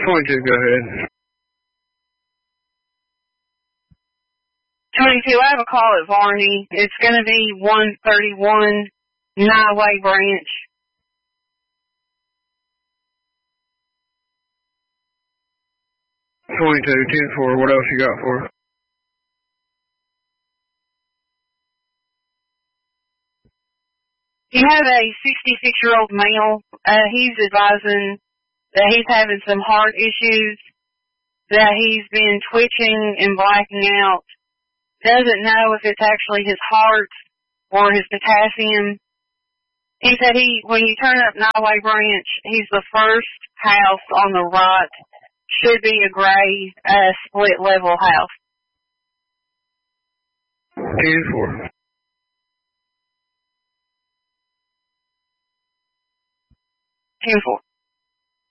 22, go ahead. 22, I have a call at Varney. It's going to be 131 Noway Branch. 22, 10-4, what else you got for us? You have a 66-year-old male. He's advising that he's having some heart issues, that he's been twitching and blacking out. Doesn't know if it's actually his heart or his potassium. He said when you turn up Noway Branch, he's the first house on the right. Should be a gray, split level house. 10-4. 10-4.